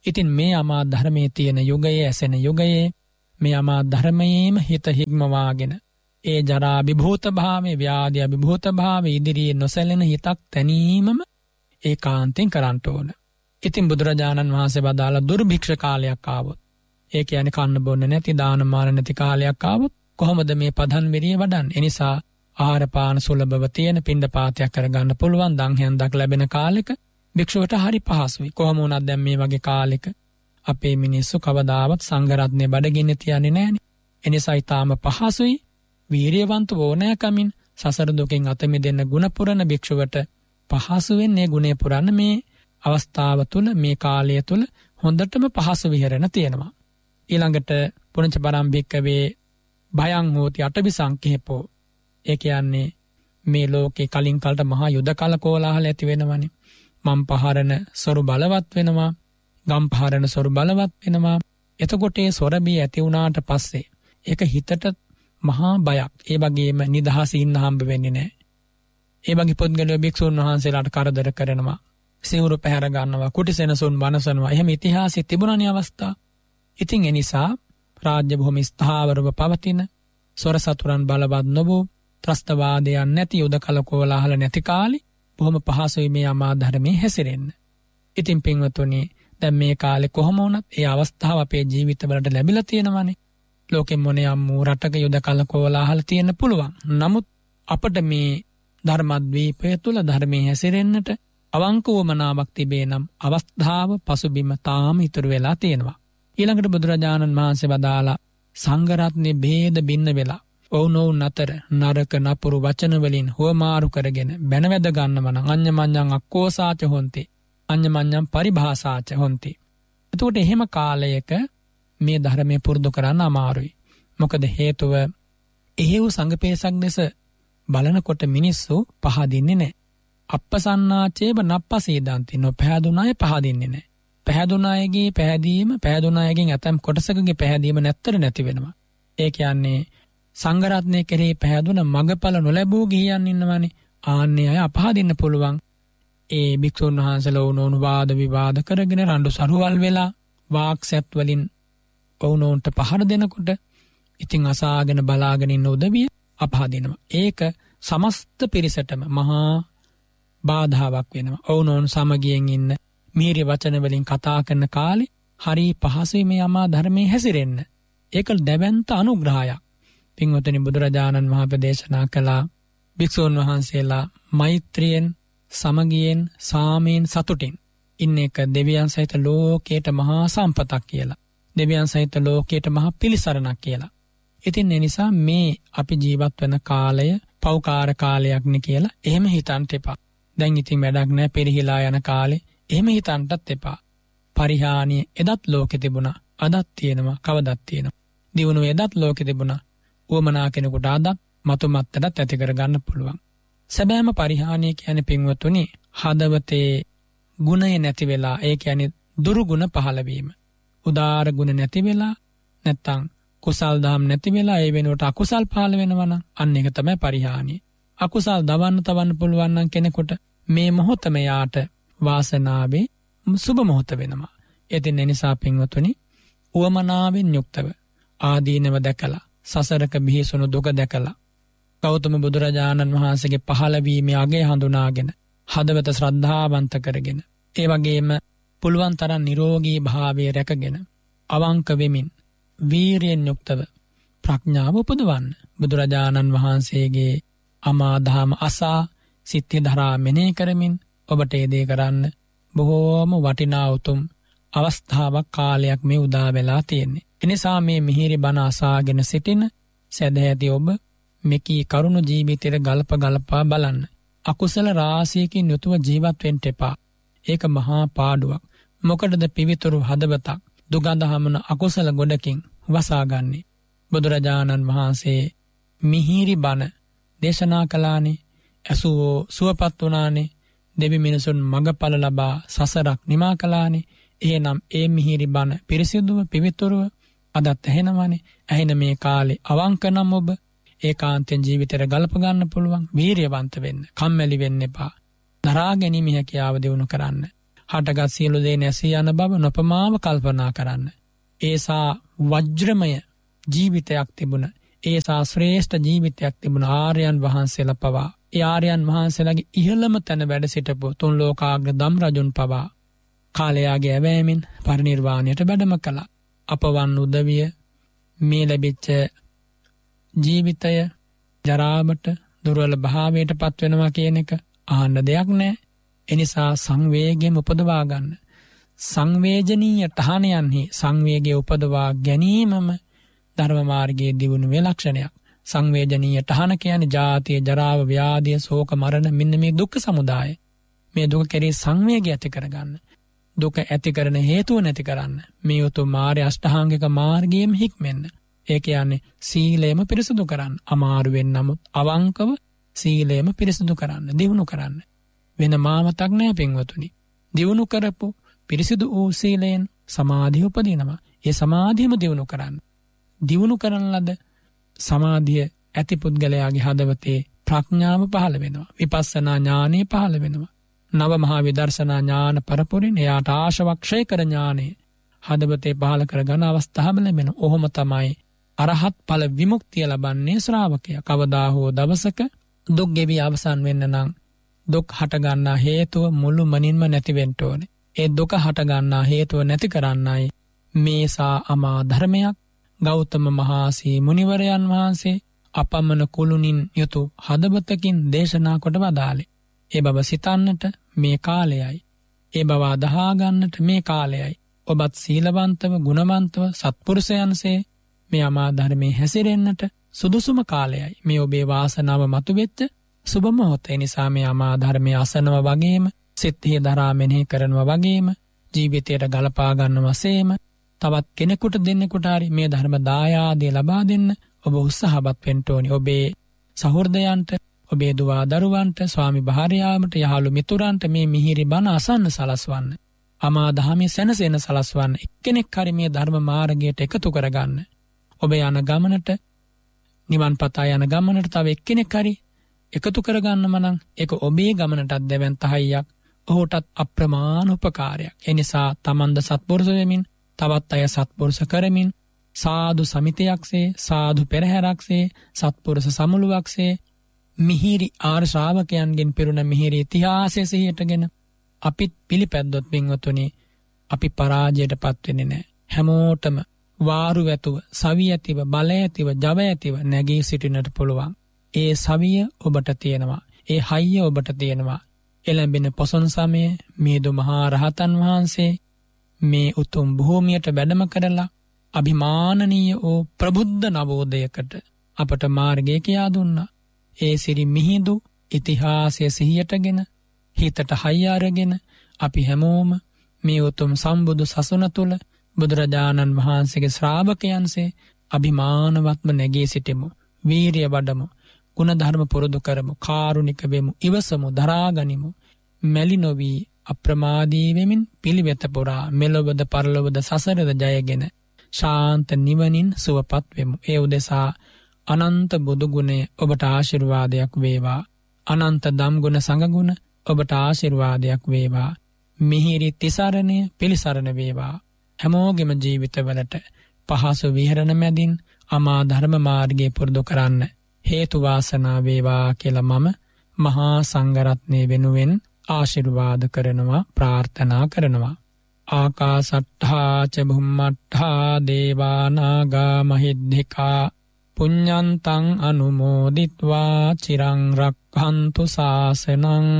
ඉතින් මේ අමා ධර්මයේ තියෙන යුගයේ ඇසෙන යුගයේ මේ අමා ධර්මයේම හිත හික්මවාගෙන ඒ ජරා විභූත භාවයේ ව්‍යාධි අවිභූත භාවයේ ඉදිරියේ නොසැලෙන හිතක් තැනීමම ඒකාන්තයෙන් කරන්න ඕන. ඉතින් බුදුරජාණන් වහන්සේ වදාළ දුර්භික්ෂ කාලයක් ආවොත්, ඒ කියන්නේ කන්න බොන්න නැති දාන මාන නැති කාලයක් ආවොත් කොහොමද මේ පදන් විරිය වඩන්නේ? ඒ නිසා ආහාර පාන සුලභව තියෙන පින්ඩපාතයක් කරගන්න පුළුවන් දන් හැන්දක් ලැබෙන කාලෙක භික්ෂුවට හරි පහසුයි. කොහොම වුණත් දැන් මේ වගේ කාලෙක අපේ මිනිස්සු කවදාවත් සංඝ රත්නේ බඩගින්න තියන්නේ නැහනේ. ඒ නිසා ඊටාම පහසුයි වීරියවන්ත ඕනෑකමින් සසර දුකෙන් අත මිදෙන්න ගුණ පුරන භික්ෂුවට පහසුවෙන් මේ ගුණය පුරන්න මේ අවස්ථාව තුළ මේ කාලය තුළ හොඳටම පහසු විහරණ තියෙනවා. ඊළඟට පුණජ පරම්භික්කවේ භයං හෝති අටවි සංකේපෝ. ඒ කියන්නේ මේ ලෝකේ කලින් කලට මහා යුද කල කෝලාහල ඇති වෙනවනේ. මම් පහරන සොරු බලවත් වෙනවා, ගම් පහරන සොරු බලවත් වෙනවා. එතකොට ඒ සොරබී ඇති වුණාට පස්සේ ඒක හිතට මහා බයක්. ඒ වගේම නිදහස ඉන්න හම්බ වෙන්නේ නැහැ. ඒ වගේ පුද්ගලයෝ භික්ෂුන් වහන්සේලාට කරදර කරනවා, සිවුරු පැහැර ගන්නවා, කුටි සෙනසුන් වනසනවා. එහෙම ඉතිහාසෙ තිබුණානේ අවස්ථා. ඉතින් ඒ නිසා රාජ්‍ය භූමි ස්ථාවරව පවතින, සොර සතුරන් බලවත් නොවූ, ත්‍රස්තවාදයන් නැති යුද කල කෝලාහල නැති කාලේ බොහොම පහසුයි මේ අමා ධර්මයේ හැසිරෙන්න. ඉතින් පින්වතුනි, දැන් මේ කාලේ කොහොම වුණත් ඒ අවස්ථාව අපේ ජීවිතවලට ලැබිලා තියෙනවානේ. ලෝකෙ මොනියම් වූ රටක යුද කල කෝලාහල තියෙන්න පුළුවන්. නමුත් අපිට මේ ධර්මද්වීපය තුළ ධර්මයේ හැසිරෙන්නට අවංක වමනාවක් තිබේ නම් අවස්ථාව පසුබිම තාම ඉතුරු වෙලා තියෙනවා. ඊළඟට බුදුරජාණන් වහන්සේ වදාලා සංඝ රත්නේ ભેද බින්න වෙලා ඔවුනොවුන් අතර නරක නපුරු වචන වලින් හොමාරු කරගෙන බැනවැද ගන්නව නම් අඤ්ඤමඤ්ඤං අක්කෝසාච හොಂತಿ අඤ්ඤමඤ්ඤං පරිභාසාච හොಂತಿ. එතකොට එහෙම කාලයක මේ ධර්මයේ පුරුදු කරන්න අමාරුයි. මොකද හේතුව එහෙව් සංඝපේසක් දෙස බලනකොට මිනිස්සු පහදින්නේ නැහැ. අප්පසන්නාචේව නප්පසීදන්ති. නොපහදුන අය පහදින්නේ නැහැ. පහදුන අයගේ පහදීම, පහදුන අයගෙන් ඇතම් කොටසකගේ පහදීම නැත්තර නැති වෙනවා. ඒ කියන්නේ සංඝ රත්නයේ කෙරෙහි පහදුන මගපල නොලැබූ ගිහියන් ඉන්නවනේ. ආන්නේ අය අපහදින්න පුළුවන්. ඒ භික්ෂුන් වහන්සේලා වුණෝන් වාද විවාද කරගෙන රණ්ඩු සරුවල් වෙලා වාක්සැත් වලින් වුණෝන්ට පහර දෙනකොට ඉතින් අසාගෙන බලාගෙන ඉන්න උදවිය අපහදිනවා. ඒක සමස්ත පිරිසටම මහා බාධාවක් වෙනවා. වුණෝන් සමගියෙන් ඉන්න මිහිරි වචන වලින් කතා කරන කාලේ හරි පහසුයි මේ අමා ධර්මයේ හැසිරෙන්න. ඒක දෙවන්ත අනුග්‍රහයක්. පින්වතුනි, බුදුරජාණන් වහන්සේ දේශනා කළා භික්ෂුන් වහන්සේලා මෛත්‍රියෙන්, සමගියෙන්, සාමයෙන්, සතුටින් ඉන්න එක දෙවියන් සහිත ලෝකයට මහා සම්පතක් කියලා. දෙවියන් සහිත ලෝකයට මහා පිළිසරණක් කියලා. ඉතින් ඒ නිසා මේ අපි ජීවත් වෙන කාලය පෞකාර කාලයක් නේ කියලා එහෙම හිතන්න එපා. දැන් ඉතින් වැඩක් නැහැ, පෙරහිලා යන කාලේ එහෙම හිතන්නත් එපා. පරිහානිය එදත් ලෝකෙ තිබුණා, අදත් තියෙනවා, කවදත් තියෙනවා. දිනුව එදත් ලෝකෙ තිබුණා, උවමනා කෙනෙකුට අදත් මතු මත්තටත් ඇති කරගන්න පුළුවන්. සැබෑම පරිහානිය කියන්නේ පින්වතුනි, හදවතේ ගුණය නැති වෙලා, ඒ කියන්නේ දුරු ගුණ පහළ වීම. උදාර ගුණ නැති වෙලා, නැත්තම් කුසල් දහම් නැති වෙලා ඒ වෙනුවට අකුසල් පහළ වෙනවා නම් අන්න ඒක තමයි පරිහානිය. අකුසල් දවන්න තවන්න පුළුවන් නම් කෙනෙකුට මේ මොහොතම යාට වාසනාවේ සුබ මොහොත වෙනවා. එතින් ඒ නිසා පින්වතුනි, උවමනාවෙන් යුක්තව ආදීනව දැකලා, සසරක බිහිසුණු දුක දැකලා, ගෞතම බුදුරජාණන් වහන්සේගේ පහළවීමේ අගය හඳුනාගෙන, හදවත ශ්‍රද්ධාවන්ත කරගෙන, ඒ වගේම පුළුවන් තරම් නිරෝගී භාවය රැකගෙන, අවංක වෙමින් වීරියෙන් යුක්තව ප්‍රඥාව උපදවන්න. බුදුරජාණන් වහන්සේගේ අමා දහම අසා සිත්ති ධරා මෙනෙහි කරමින් ඔබට ඒ දේ කරන්න බොහෝම වටිනා උතුම් අවස්ථාවක්, කාලයක් මේ උදා වෙලා තියෙන්නේ. එනිසා මේ මිහිරි බණ අසාගෙන සිටින සදහැති ඔබ මෙකී කරුණ ජීවිතයට ගල්ප ගල්පා බලන්න. අකුසල රාශියකින් යුතුව ජීවත් වෙන්න එපා. ඒක මහා පාඩුවක්. මොකටද පිවිතුරු හදවතක් දුගඳ හමන අකුසල ගොඩකින් වසාගන්නේ? බුදුරජාණන් වහන්සේ මිහිරි බණ දේශනා කළානේ. ඇසුවෝ සුවපත් වුණානේ. දෙවි මිනිසුන් මඟඵල ලබා සසරක් නිමා කළානේ. එහෙනම් ඒ මිහිරි බණ පිරිසිදුව පිවිතුරුව අදත් ඇහෙනවනේ. ඇහෙන මේ කාලේ අවංක නම් ඔබ ඒකාන්තයෙන් ජීවිතේට ගලප ගන්න පුළුවන්. වීරියවන්ත වෙන්න, කම්මැලි වෙන්න එපා. දරා ගැනීම හැකියාව දිනු කරන්න. හටගත් සියලු දේ නැසී යන බව නොපමාව කල්පනා කරන්න. ඒසා වජ්‍රමය ජීවිතයක් තිබුණ. ඒසා ශ්‍රේෂ්ඨ ජීවිතයක් තිබුණ ආර්යයන් වහන්සේලා පවා. ඒ ආර්යයන් වහන්සේලාගේ ඉහළම තැන වැඩ සිටපු තුන් ලෝකාග්‍ර දම් රජුන් පවා කාලයාගේ ඇවෑමෙන් පරිනිර්වාණයට වැඩම කළා. අපවන් උදවිය මේ ලැබිච්ච ජීවිතය ජරාවට දුර්වල භාවයට පත් වෙනවා කියන එක අහන්න දෙයක් නෑ. එනිසා සංවේගයෙන් උපදවා ගන්න. සංවේජනීය තහනයන්හි සංවේගය උපදවා ගැනීමම ධර්ම මාර්ගයේ දියුණුවේ ලක්ෂණයක්. සංවේජනීය තහන කියන්නේ ජාතිය, ජරාව, ව්‍යාධිය, ශෝක, මරණ මෙන්න මේ දුක්ඛ සමුදාය. මේ දුක කෙරෙහි සංවේගය ඇති කරගන්න. දුක ඇති කරන හේතුව නැති කරන්න. මේ උතුම් මාර්ග අෂ්ටාංගික මාර්ගයෙන් හික්මෙන්න. ඒ කියන්නේ සීලයම පිරිසුදු කරන්න. අමාරුවෙන් නමුත් අවංකව සීලයම පිරිසුදු කරන්න, දියුණු කරන්න. වෙන මාවතක් නැහැ පින්වතුනි. දියුණු කරපු පිරිසිදු වූ සීලයෙන් සමාධිය උපදිනවා. ඒ සමාධියම දියුණු කරන්න. දියුණු කරන ලද සමාධිය ඇති පුද්ගලයාගේ හදවතේ ප්‍රඥාව පහළ වෙනවා. විපස්සනා ඥානෙ පහළ වෙනවා. නව මහා විදර්ශනා ඥාන පරපුරින් එයාට ආශවක්ෂය කර ඥානෙ හදවතේ පහළ කරගන්න අවස්ථාව ලැබෙනවා. ඔහොම තමයි අරහත් ඵල විමුක්තිය ලබන්නේ ශ්‍රාවකයා. කවදා හෝ දවසක දුක් ගෙවි අවසන් වෙන්න නම් දුක් හට ගන්නා හේතුව මුළු මනින්ම නැති වෙන්න ඕනේ. ඒ දුක හට ගන්නා හේතුව නැති කරන්නයි මේසා අමා ධර්මයක් ගෞතම මහා සී මුනිවරයන් වහන්සේ අපමණ කුළුණින් යුතු හදවතකින් දේශනා කොට වදාළේ. ඒ බව සිතන්නට මේ කාලයයි. ඒ බව අදහා ගන්නට මේ කාලයයි. ඔබත් සීලවන්තව, ගුණවන්තව, සත්පුරුෂයන්සේ මේ අමා ධර්මයේ හැසිරෙන්නට සුදුසුම කාලයයි. මේ ඔබේ වාසනාව මතුවෙච්ච සුබ මොහොතේ. නිසා මේ අමා ධර්මයේ අසනව වගේම, සිත්හි දරා මෙනෙහි කරනවා වගේම, ජීවිතයට ගලපා ගන්නවසේම තවත් කෙනෙකුට දෙන්නෙකුට හරි මේ ධර්ම දායාදේ ලබා දෙන්න ඔබ උත්සාහවත් වෙන්න ඕනි. ඔබේ සහෘදයන්ට, ඔබේ දුවා දරුවන්ට, ස්වාමි භාර්යාවට, යහළු මිතුරන්ට මේ මිහිරි බණ අසන්න සලස්වන්න. අමා දහමේ සැනසෙන සලස්වන්න. එක්කෙනෙක් හරි මේ ධර්ම මාර්ගයට එකතු කරගන්න. ඔබ යන ගමනට, නිවන් පතා යන ගමනට තව එක්කෙනෙක් හරි එකතු කරගන්නම නම් ඒක ඔබේ ගමනටත් දෙවන්ත හයියක්, ඔහුටත් අප්‍රමාණ උපකාරයක්. ඒ නිසා තමන්ද සත්පුරුෂ වෙමින්, තවත් අය සත්පුරුෂ කරමින්, සාදු සමිතියක්සේ, සාදු පෙරහැරක්සේ, සත්පුරුෂ සමුළුවක්සේ මිහිරි ආර්ය ශ්‍රාවකයන්ගෙන් පිරුණ මිහිරි ඉතිහාසය සිහියටගෙන අපිත් පිළිපැද්දොත් පින්වතුනි අපි පරාජයට පත් වෙන්නේ නැහැ. හැමෝටම වාරු වැතුව, සවි ඇතිව, බල ඇතිව, ජව ඇතිව නැගී සිටින්නට පුළුවන්. ඒ සවිය ඔබට තියෙනවා. ඒ හයිය ඔබට තියෙනවා. එළඹෙන පොසොන් සමයේ මේදු මහා රහතන් වහන්සේ මේ උතුම් භූමියට වැඩම කරලා අභිමානනීය වූ ප්‍රබුද්ධ නවෝදයකට අපට මාර්ගය කියා දුන්නා. ඒ සිරි මිහිඳු ඉතිහාසය සිහියටගෙන, හිතට හයිය අරගෙන අපි හැමෝම මේ උතුම් සම්බුදු සසුන තුල බුදුරජාණන් වහන්සේගේ ශ්‍රාවකයන්සේ අභිමානවත්ම නැගී සිටිමු. වීරිය වඩමු. ගුණ ධර්ම පුරුදු කරමු. කාරුණික වෙමු. ඉවසමු. දරා ගනිමු. මැලි නොවි අප්‍රමාදී වෙමින් පිළිවෙත පුරා මෙලොවද පරලොවද සසරද ජයගෙන ශාන්ත නිවනින් සුවපත් වෙමු. ඒ උදෙසා අනන්ත බුදු ගුණය ඔබට ආශිර්වාදයක් වේවා. අනන්ත දම් ගුණ සංඝ ගුණ ඔබට ආශිර්වාදයක් වේවා. මිහිරි තිසරණය පිළිසරණ වේවා. හැමෝගෙම ජීවිතවලට පහසු විහරණ මැදින් අමා ධර්ම මාර්ගයේ පුරුදු කරන්න හේතු වාසනා වේවා කියලා මම මහා සංඝරත්නය වෙනුවෙන් ආශිර්වාද කරනවා, ප්‍රාර්ථනා කරනවා. ආකාසට්ඨා ච බුම්මට්ඨා දේවා නාග මහිද්దికා පුඤ්ඤන්තං අනුමෝදිත්වා චිරං රක්ඛන්තු ශාසනං